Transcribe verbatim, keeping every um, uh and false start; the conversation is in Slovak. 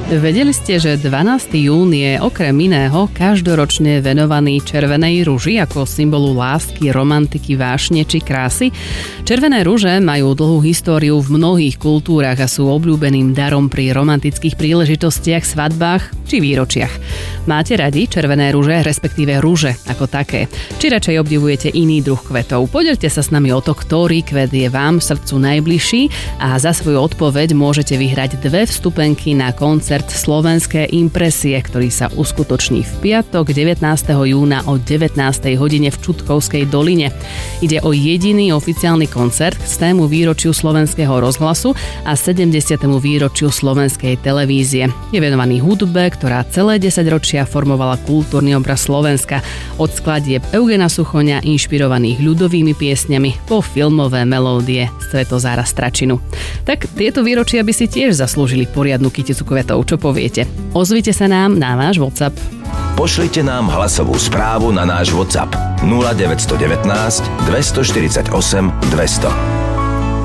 Vedeli ste, že dvanásteho júna je okrem iného každoročne venovaný červenej ruži ako symbolu lásky, romantiky, vášne či krásy? Červené ruže majú dlhú históriu v mnohých kultúrach a sú obľúbeným darom pri romantických príležitostiach, svadbách či výročiach. Máte radi červené ruže, respektíve ruže ako také? Či radšej obdivujete iný druh kvetov? Podelte sa s nami o to, ktorý kvet je vám srdcu najbližší, a za svoju odpoveď môžete vyhrať dve vstupenky na koncert Slovenské impresie, ktorý sa uskutoční v piatok devätnásteho júna o devätnástej hodine v Čutkovskej doline. Ide o jediný oficiálny koncert z tému výročiu Slovenského rozhlasu a sedemdesiatemu výročiu Slovenskej televízie. Je venovaný hudbe, ktorá celé desaťročia formovala kultúrny obraz Slovenska. Od skladieb Eugena Suchoňa inšpirovaných ľudovými piesňami po filmové melódie Svetozára Stračinu. Tak tieto výročia by si tiež zaslúžili poriadnu kyticu kvetov. Čo poviete? Ozvite sa nám na náš WhatsApp. Pošlite nám hlasovú správu na náš WhatsApp nula deväť jedna deväť, dva štyri osem, dvesto.